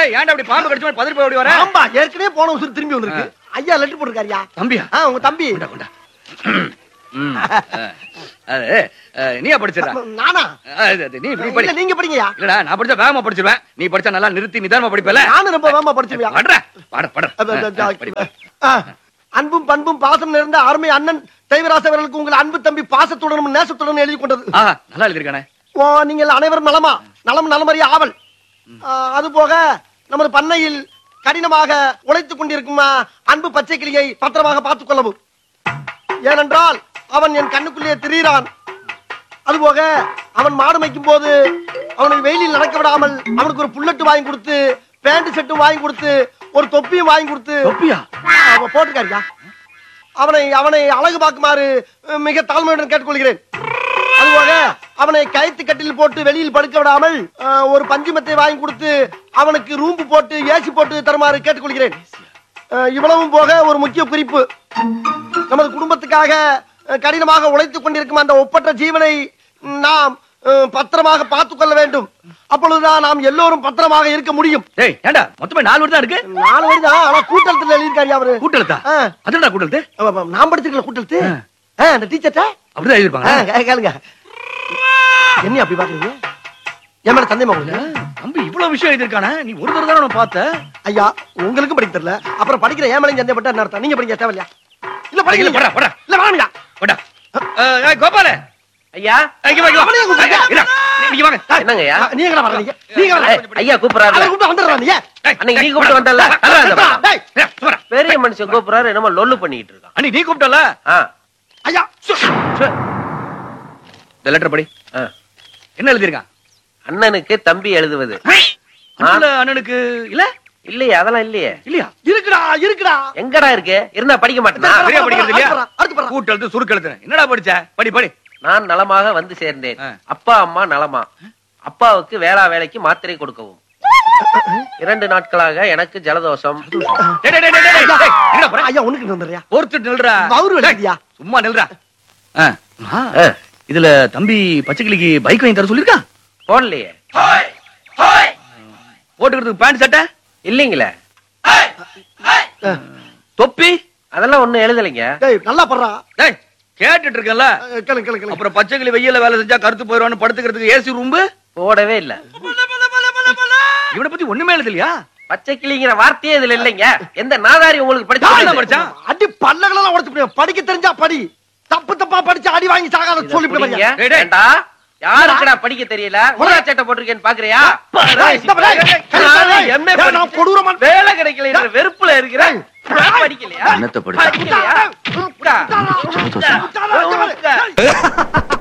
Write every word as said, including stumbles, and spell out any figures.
ஏன்டா அப்படி பாம்பு கடிச்ச மாதிரி பதறி போய் ஓடி வர? ஆமா, ஏற்கனவே போன உசுறு திரும்பி வந்திருக்கு. ஐயா லெட்டர் போட்டுருக்காருயா. தம்பியா? ஆ, உங்க தம்பி. கொண்டா கொண்டா. அது நீயா படிச்சடா? நானா? நீ இப்படி படி. இல்ல நீங்க படிங்கயா. இல்லடா, நான் படிச்சா வேகமா படிச்சிடுவேன். நீ படிச்சா நல்லா நிறுத்தி நிதானமா படிப்பல. நானும் ரொம்ப வேகமா படிச்சிருவியா? படுற பட பட. அன்பும் பண்பும் பாசம் நிறைந்த அருமை அண்ணன் தெய்வராச அவர்களுக்கு உங்கள் அன்பு தம்பி பாசத்துடனும் நேசத்துடனும் எழுதி கொண்டது. நல்லா எழுதிருக்கானே. ஓ, நீங்கள் அனைவரும் நலமா? நலம் நலமறிய ஆவல். அது போக நமது பண்ணையில் கடினமாக உழைத்துக் கொண்டிருக்கும் அன்பு பச்சை கிளியை பத்திரமாக பார்த்துக் கொள்ளவும். ஏனென்றால் அவன் என் கண்ணுக்குள்ளே திரிகிறான். அதுபோக அவன் மாடு மேய்க்கும் போது அவனுக்கு வெயிலில் நடக்க விடாமல் அவனுக்கு ஒரு புல்லட்டு வாங்கி கொடுத்து, பேண்ட் செட்டும் வாங்கி கொடுத்து, ஒரு தொப்பியும் வாங்கி கொடுத்து போட்டுக்காரியா. அவனை அவனை அழகு பார்க்குமாறு மிக தாழ்மையுடன் கேட்டுக்கொள்கிறேன். அதுபோக அவனை கயிற்று கட்டில் போட்டு வெளியில் படுக்க விடாமல் ஒரு பஞ்சுமத்தை வாங்கி கொடுத்து அவனுக்கு ரூம்பு போட்டு ஏசி போட்டு தருமாறு கேட்டுக்கொள்கிறேன். இவ்வளவும் போக ஒரு முக்கிய குறிப்பு, நமது குடும்பத்துக்காக கடினமாக உழைத்துக் கொண்டிருக்கும் அந்த ஒப்பற்ற ஜீவனை நாம் பத்திரமாக பார்த்துக் கொள்ள வேண்டும். அப்பொழுதுதான் நாம் எல்லோரும் பத்திரமாக இருக்க முடியும். மொத்தமே நாலு வருடம் இருக்கு. நாலு வருடம் ஆனா கூட்டத்தில் எழுதியிருக்காரு அவரு. கூட்டெழுத்தா? அதுடா கூட்டெழுத்து? நான் படிச்சிருக்கல கூட்டெழுத்து. அந்த டீச்சர்ட்ட அப்படிதான் எழுதிருப்பாங்க. கேளுங்க. என்ன அப்படி பாக்குறீங்க? என் மேல சந்தேகமா உங்களுக்கு? தம்பி இவ்வளவு விஷயம் எழுதிருக்கானே, நீ ஒரு தடவை தானே பார்த்த? ஐயா, உங்களுக்கும் படிக்க தெரியல, அப்புறம் படிக்கிற ஏன் மேல சந்தேகப்பட்டா என்ன அர்த்தம்? நீங்க படிக்க தேவையில்லையா? இல்ல படிக்கல. போடா போடா. இல்ல வாங்கடா போடா. ஏய் கோபால ஐயா, இங்க வாங்க. நீங்க வாங்க. என்னங்க ஐயா? நீங்க எங்க வரீங்க? நீங்க வாங்க. ஐயா கூப்பிடுறாரு. அவரை கூப்பிட்டு வந்துடுறானே. அன்னைக்கு நீ கூப்பிட்டு வந்தல்ல? டேய் டேய், பெரிய மனுஷன் கூப்பிடுறாரு, என்னமோ லொல்லு பண்ணிட்டு இருக்கான். அன்னைக்கு நீ கூப்பிட்டல? ஐயா இந்த லெட்டர் படி. என்ன எழுதிருக்கான்? அண்ணனுக்கு தம்பி எழுதுவது. அண்ணனுக்கு இல்ல இல்லையா? அதெல்லாம் இல்லையே. இல்லையா? இருக்குடா இருக்குடா. எங்கடா இருக்கு? இருந்தா படிக்க மாட்டேனா? சரியா படிக்கிறது இல்லையா? கூட்டெழுத்து சுருக்கெழுத்து என்னடா படிச்ச? படி படி. நான் நலமாக வந்து சேர்ந்தேன். அப்பா அம்மா நலமா? அப்பாவுக்கு வேளா வேலைக்கு மாத்திரை கொடுக்கவும். இரண்டு நாட்களாக எனக்கு ஜலதோஷம். சும்மா நில்றா. இதுல தம்பி பச்சைக்கிளிக்கு பைக் வாங்கி தர சொல்லிருக்கான். போடலையே. போட்டுக்கிறதுக்கு பேண்ட் சட்டை இல்லீங்களே. தொப்பி அதெல்லாம் ஒண்ணும் எழுதலைங்க. நல்லா படுறா. டேய் கேட்டுட்டு இருக்கல. அப்புறம் பச்சைக்கிளி வெயில வேலை செஞ்சா கருத்து போயிடுவான்னு படுத்துக்கிறதுக்கு ஏசி ரூம்பு போடவே இல்ல. இவனை பத்தி ஒண்ணுமே எழுதலையா? பச்சை கிளிங்கிற வார்த்தையே இதுல இல்லைங்க. எந்த நாதாரி உங்களுக்கு படிச்சா படிச்சான்? அடி பல்லகளெல்லாம் உடைச்சு படிக்க தெரிஞ்சா படி, தப்பு தப்பா படிச்சு அடி வாங்கி சாகாத சொல்லிவிடுங்க. யாருக்குடா படிக்க தெரியல? ஊரா சட்டை போட்டிருக்கேன்னு பாக்குறியா? வேலை கிடைக்கல வெறுப்புல இருக்கிறேன். படிக்கலையா? படிக்கலையா?